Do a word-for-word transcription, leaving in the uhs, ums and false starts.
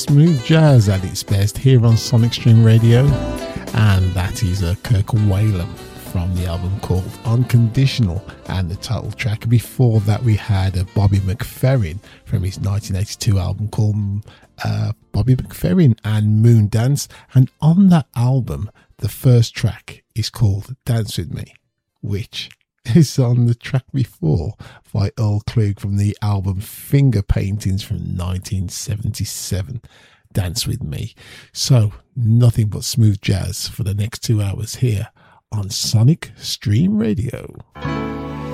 smooth jazz at its best here on Sonic Stream Radio, and that is a Kirk Whalum from the album called Unconditional and the title track. Before that we had a Bobby McFerrin from his nineteen eighty-two album called uh, Bobby McFerrin and Moon Dance, and on that album the first track is called Dance With Me, which is on the track before by Earl Klug from the album Finger Paintings from nineteen seventy-seven. Dance With Me. So nothing but smooth jazz for the next two hours here on Sonic Stream Radio.